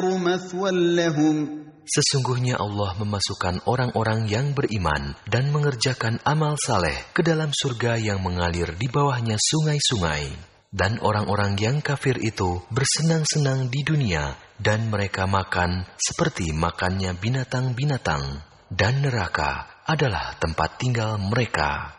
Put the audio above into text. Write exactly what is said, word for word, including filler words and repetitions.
مثوى لهم Sesungguhnya Allah memasukkan orang-orang yang beriman dan mengerjakan amal saleh ke dalam surga yang mengalir di bawahnya sungai-sungai. Dan orang-orang yang kafir itu bersenang-senang di dunia dan mereka makan seperti makannya binatang-binatang. Dan neraka adalah tempat tinggal mereka.